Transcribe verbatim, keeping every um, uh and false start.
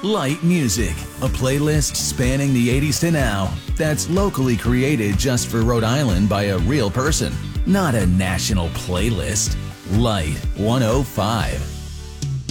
Light Music, a playlist spanning the eighties to now that's locally created just for Rhode Island by a real person, not a national playlist. Light one oh five.